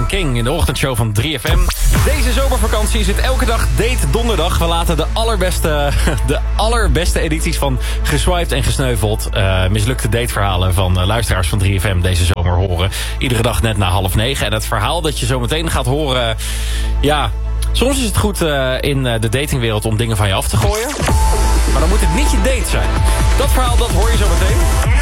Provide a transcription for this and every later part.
King in de ochtendshow van 3FM. Deze zomervakantie zit elke dag Date Donderdag. We laten de allerbeste edities van Geswiped en Gesneuveld... mislukte dateverhalen van luisteraars van 3FM deze zomer horen. Iedere dag net na 8:30. En het verhaal dat je zo meteen gaat horen... ja, soms is het goed in de datingwereld om dingen van je af te gooien. Maar dan moet het niet je date zijn. Dat verhaal, dat hoor je zo meteen.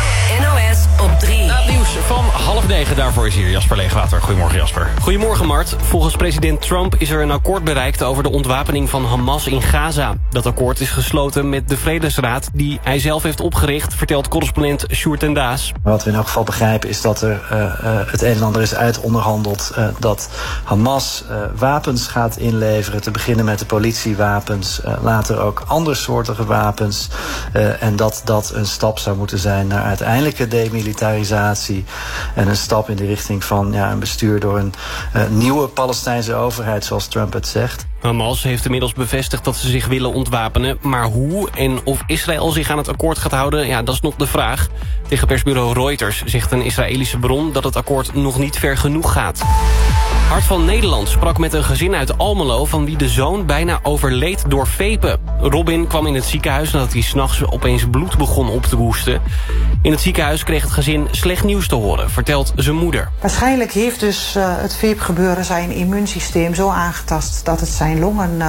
NOS op 3. Na het nieuws van 8:30, daarvoor is hier Jasper Leegwater. Goedemorgen, Jasper. Goedemorgen, Mart. Volgens president Trump is er een akkoord bereikt over de ontwapening van Hamas in Gaza. Dat akkoord is gesloten met de Vredesraad die hij zelf heeft opgericht, vertelt correspondent Sjoerd ten Daas. Wat we in elk geval begrijpen is dat er het een en ander is uitonderhandeld. Dat Hamas wapens gaat inleveren, te beginnen met de politiewapens, later ook andersoortige wapens. En dat een stap zou moeten zijn naar uiteindelijke demilitarisatie. En een stap in de richting van een bestuur door een nieuwe Palestijnse overheid, zoals Trump het zegt. Hamas heeft inmiddels bevestigd dat ze zich willen ontwapenen. Maar hoe en of Israël zich aan het akkoord gaat houden, dat is nog de vraag. Tegen persbureau Reuters zegt een Israëlische bron dat het akkoord nog niet ver genoeg gaat. Hart van Nederland sprak met een gezin uit Almelo van wie de zoon bijna overleed door vepen. Robin kwam in het ziekenhuis nadat hij 's nachts opeens bloed begon op te hoesten. In het ziekenhuis kreeg het gezin slecht nieuws te horen, vertelt zijn moeder. Waarschijnlijk heeft dus het veepgebeuren zijn immuunsysteem zo aangetast dat het zijn longen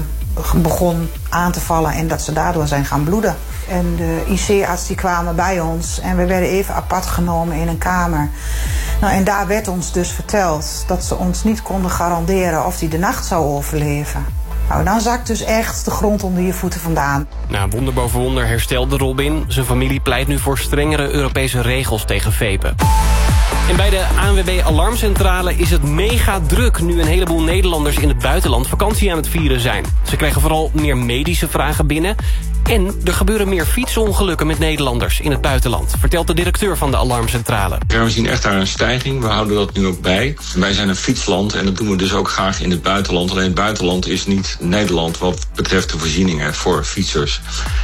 begon aan te vallen en dat ze daardoor zijn gaan bloeden. En de IC-arts die kwamen bij ons en we werden even apart genomen in een kamer. En daar werd ons dus verteld dat ze ons niet konden garanderen of hij de nacht zou overleven. Dan zakt dus echt de grond onder je voeten vandaan. Wonder boven wonder herstelde Robin. Zijn familie pleit nu voor strengere Europese regels tegen vepen. En bij de ANWB Alarmcentrale is het mega druk nu een heleboel Nederlanders in het buitenland vakantie aan het vieren zijn. Ze krijgen vooral meer medische vragen binnen. En er gebeuren meer fietsongelukken met Nederlanders in het buitenland, vertelt de directeur van de Alarmcentrale. Ja, we zien echt daar een stijging. We houden dat nu ook bij. Wij zijn een fietsland en dat doen we dus ook graag in het buitenland. Alleen het buitenland is niet Nederland wat betreft de voorzieningen voor fietsers.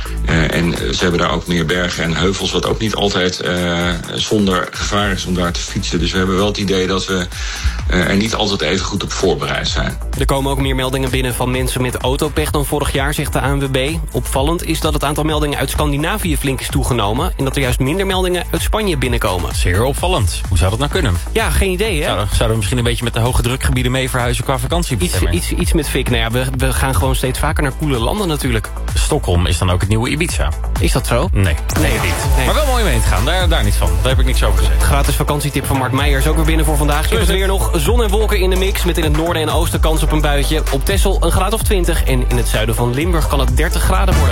En ze hebben daar ook meer bergen en heuvels, wat ook niet altijd zonder gevaar is om daar te fietsen. Dus we hebben wel het idee dat we er niet altijd even goed op voorbereid zijn. Er komen ook meer meldingen binnen van mensen met autopech dan vorig jaar, zegt de ANWB. Opvallend is dat het aantal meldingen uit Scandinavië flink is toegenomen en dat er juist minder meldingen uit Spanje binnenkomen. Zeer opvallend. Hoe zou dat nou kunnen? Ja, geen idee, hè? Zouden we misschien een beetje met de hoge drukgebieden mee verhuizen qua vakantiebestemming? Iets met fik. We gaan gewoon steeds vaker naar koele landen natuurlijk. Stockholm is dan ook het nieuwe Ibiza. Is dat zo? Nee, niet. Nee. Maar wel mooi om heen te gaan. Daar niet van. Daar heb ik niks over gezegd. Gratis vakantietip van Mart Meijer is ook weer binnen voor vandaag. Er is weer nog zon en wolken in de mix met in het noorden en oosten kans op een buitje. Op Texel een graad of 20 en in het zuiden van Limburg kan het 30 graden worden.